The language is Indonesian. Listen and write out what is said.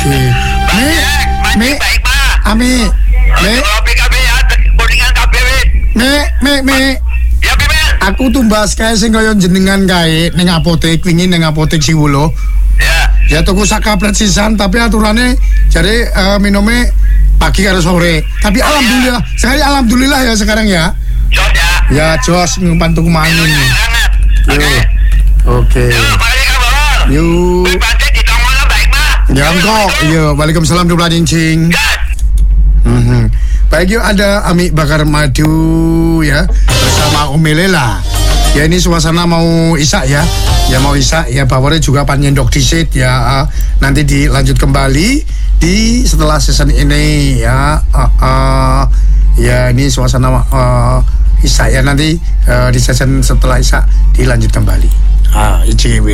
Oke. Masih baik mah. Ami. Kalau PKB ya kuningan KBW. Ya Pimen. Aku tumbas kae sing kaya jenengan kae ning apotek wingi ning apotek Siwulo. Ya. Ya tuku sak kaplet sisan tapi aturane jare minumnya pagi karo sore. Tapi alhamdulillah, sekali alhamdulillah ya sekarang ya. Jos ya. Ya jos ngumpan tuku mangin. Sangat. Oke. Makasih Kang Bor. Yuk. Bantet di tongol baik mah. Ya engkau. Yo, waalaikumsalam dua cincing. Baik yuk, ada Ami Bakar Madu ya bersama Umi Lela. Ya ini suasana mau isak ya. Ya mau isak ya bawaannya juga panjendok disit ya. Nanti dilanjut kembali di setelah season ini ya. Ya ini suasana isak ya nanti di season setelah isak dilanjut kembali. ICW.